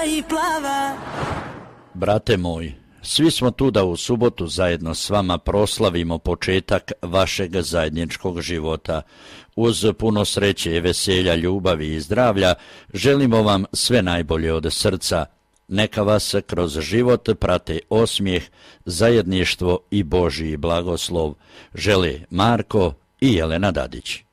i plava. Brate moj, svi smo tu da u subotu zajedno s vama proslavimo početak vašeg zajedničkog života. Uz puno sreće, veselja, ljubavi i zdravlja želimo vam sve najbolje od srca. Neka vas kroz život prate osmijeh, zajedništvo i Božji blagoslov. Žele Marko i Jelena Dadić.